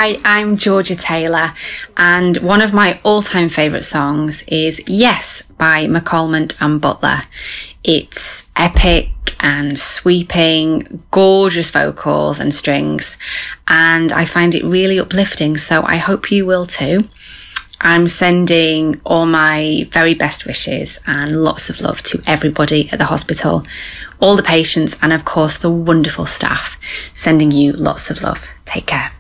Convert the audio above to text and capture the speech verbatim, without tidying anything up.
Hi, I'm Georgia Taylor, and one of my all-time favourite songs is Yes by McCalmont and Butler. It's epic and sweeping, gorgeous vocals and strings, and I find it really uplifting, so I hope you will too. I'm sending all my very best wishes and lots of love to everybody at the hospital, all the patients, and of course the wonderful staff. Sending you lots of love. Take care.